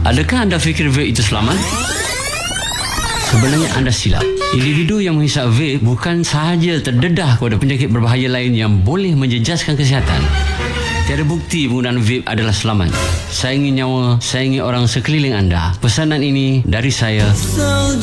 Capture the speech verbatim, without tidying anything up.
Adakah anda fikir vape itu selamat? Sebenarnya anda silap. Individu yang menghisap vape bukan sahaja terdedah kepada penyakit berbahaya lain yang boleh menjejaskan kesihatan. Tiada bukti penggunaan vape adalah selamat. Sayangi nyawa, sayangi orang sekeliling anda. Pesanan ini dari saya.